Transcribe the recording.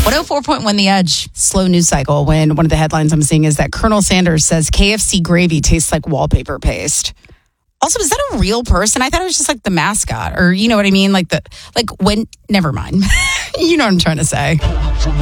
104.1 The Edge. Slow news cycle when one of the headlines I'm seeing is that Colonel Sanders says KFC gravy tastes like wallpaper paste. Also, is that a real person? I thought it was just like the mascot, or you know what I mean? Never mind. You know what I'm trying to say.